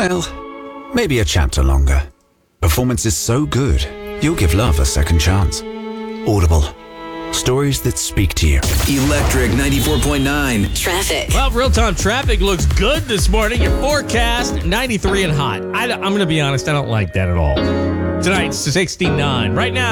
Well, maybe a chapter longer. Performance is so good, you'll give love a second chance. Audible. Stories that speak to you. Electric 94.9. Traffic. Well, real-time traffic looks good this morning. Your forecast, 93 and hot. I'm going to be honest, I don't like that at all. Tonight's 69. Right now.